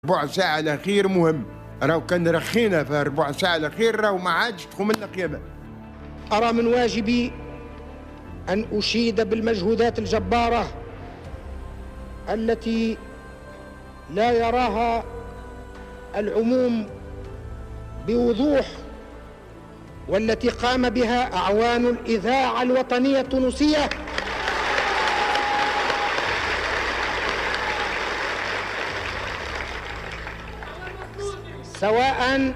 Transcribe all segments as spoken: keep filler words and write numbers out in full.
ربع ساعة الأخير مهم، راهو كان رخينا في ربع ساعة الأخير راهو ما عادش تقوم لنا قيامة. أرى من واجبي أن أشيد بالمجهودات الجبارة التي لا يراها العموم بوضوح، والتي قام بها أعوان الإذاعة الوطنية التونسية سواء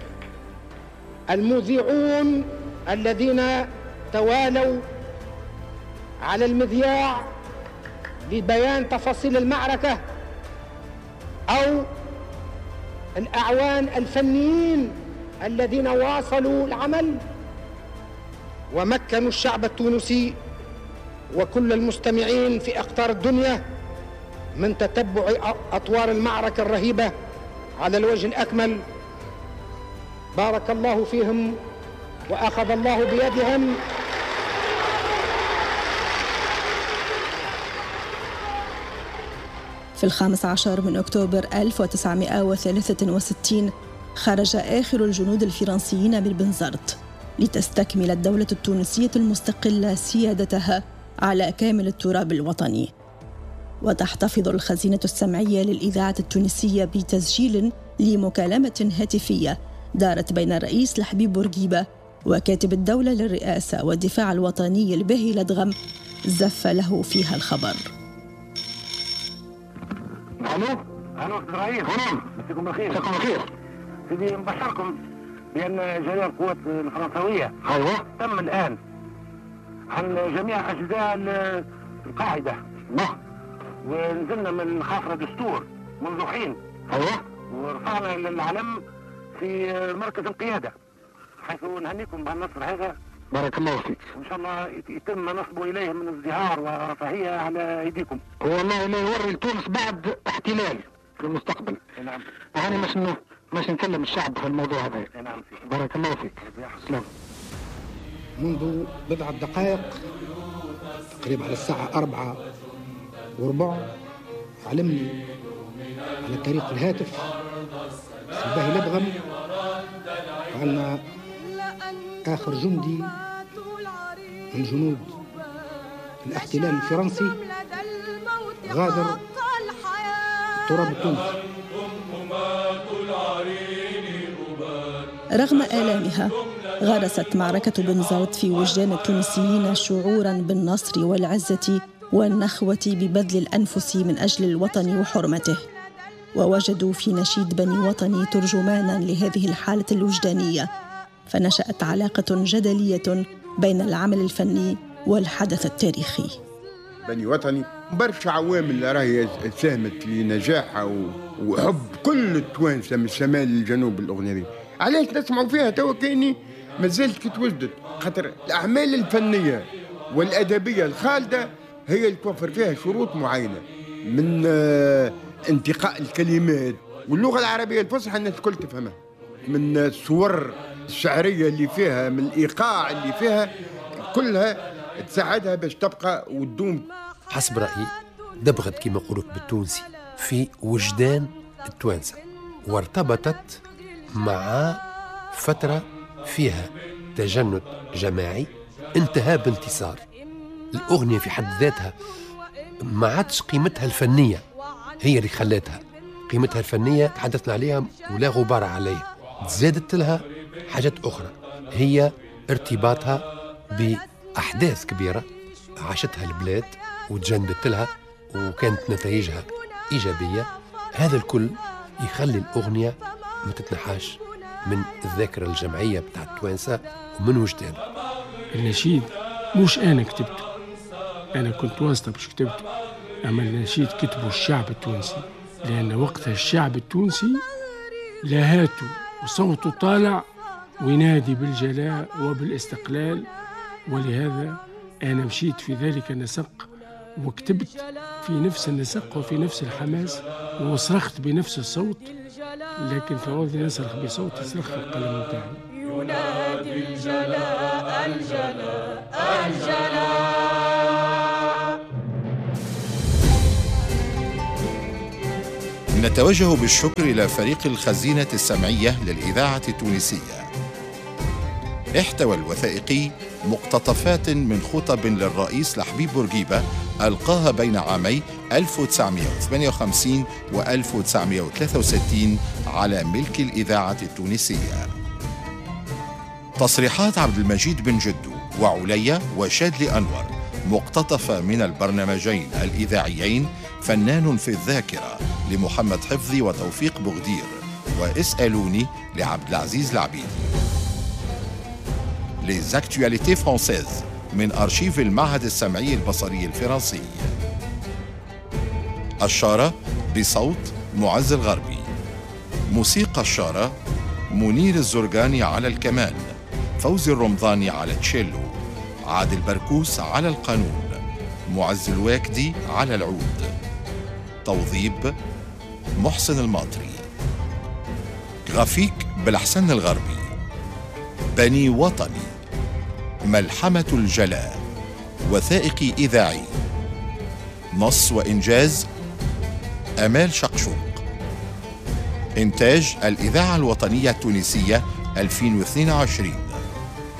المذيعون الذين توالوا على المذياع لبيان تفاصيل المعركة، أو الأعوان الفنيين الذين واصلوا العمل ومكنوا الشعب التونسي وكل المستمعين في أقطار الدنيا من تتبع أطوار المعركة الرهيبة على الوجه الأكمل. بارك الله فيهم وأخذ الله بيدهم. في الخامس عشر من أكتوبر ألف وتسعمائة وثلاثة وستين خرج آخر الجنود الفرنسيين من بنزرت لتستكمل الدولة التونسية المستقلة سيادتها على كامل التراب الوطني. وتحتفظ الخزينة السمعية للإذاعة التونسية بتسجيل لمكالمة هاتفية دارت بين الرئيس لحبيب بورقيبة وكاتب الدولة للرئاسة والدفاع الوطني الباهي لدغم زف له فيها الخبر. الو الو استاذ رئيس، مساكم بخير. مساكم بخير سيدي، نبشركم بان جميع القوات الفرنسويه ايوه تم الان عن جميع اجزاء القاعده، ونزلنا من خافره دستور منذ حين ايوه، ورفعنا العلم في مركز القياده، حيث نهنيكم بهالنصر هذا. بارك الله فيك. وان شاء الله يتم نصبه اليه من ازدهار ورفاهيه على ايديكم. والله لا يوري تونس بعد احتلال في المستقبل. نعم. يعني مش مش نكلم الشعب في الموضوع هذا. نعم. بارك الله فيك. سلام. منذ بضعة دقائق تقريبا على الساعة أربعة وربع علمني على طريق الهاتف الباهي لدغم أن آخر جندي من جنود الاحتلال الفرنسي غادر التراب التونسي. رغم آلامها غرست معركة بنزرت في وجدان التونسيين شعوراً بالنصر والعزة والنخوة ببذل الأنفس من أجل الوطن وحرمته، ووجدوا في نشيد بني وطني ترجماناً لهذه الحالة الوجدانية، فنشأت علاقة جدلية بين العمل الفني والحدث التاريخي. بني وطني برشا عوامل راهي ساهمت لنجاحها وحب كل التوانسه من الشمال للجنوب. الاغنيه دي علاش نسمعوا فيها توا كاني مازالت كي توجدت، خاطر الاعمال الفنيه والادبيه الخالده هي اللي توفر فيها شروط معينه من انتقاء الكلمات، واللغه العربيه الفصحى الناس الكل تفهمها، من الصور الشعريه اللي فيها، من الايقاع اللي فيها، كلها تساعدها باش تبقى وتدوم. حسب رأيي دبغت كما يقولوا بالتونسي في وجدان التوانسة، وارتبطت مع فترة فيها تجند جماعي انتهى بانتصار. الأغنية في حد ذاتها ما عادش قيمتها الفنية هي اللي خلتها، قيمتها الفنية تحدثنا عليها ولا غبار عليها، زادت لها حاجات أخرى هي ارتباطها بأحداث كبيرة عاشتها البلاد وتجندت لها وكانت نتائجها إيجابية. هذا الكل يخلي الأغنية ما تتنحاش من الذاكرة الجمعية بتاع التوانسة ومن وجدانها. النشيد مش أنا كتبته، أنا كنت واسطة باش كتبته، أما النشيد كتبه الشعب التونسي، لأن وقتها الشعب التونسي لهاته وصوته طالع وينادي بالجلاء وبالاستقلال، ولهذا أنا مشيت في ذلك النسق وكتبت في نفس النسق وفي نفس الحماس وصرخت بنفس الصوت، لكن في عوض يصرخ بصوت يصرخ القلم بتاعي. ينادي الجلاء الجلاء الجلاء. نتوجه بالشكر إلى فريق الخزينة السمعية للإذاعة التونسية. احتوى الوثائقي مقتطفات من خطب للرئيس لحبيب بورقيبة ألقاها بين عامي ألف وتسعمائة وثمانية وخمسين و ألف وتسعمائة وثلاثة وستين على ملك الإذاعة التونسية. تصريحات عبد المجيد بن جدو وعليا وشادلي أنور مقتطفة من البرنامجين الإذاعيين فنان في الذاكرة لمحمد حفظي وتوفيق بغدير، واسألوني لعبد العزيز العبيدي. Les actualités françaises من أرشيف المعهد السمعي البصري الفرنسي. الشارة بصوت معز الغربي. موسيقى الشارة منير الزرقاني على الكمان، فوزي الرمضاني على تشيلو، عادل بركوس على القانون، معز الواكدي على العود. توظيب محسن الماطري. غرافيك بالحسن الغربي. بني وطني، ملحمة الجلاء، وثائقي إذاعي. نص وإنجاز أمال شقشوق. إنتاج الإذاعة الوطنية التونسية ألفين واثنين وعشرين.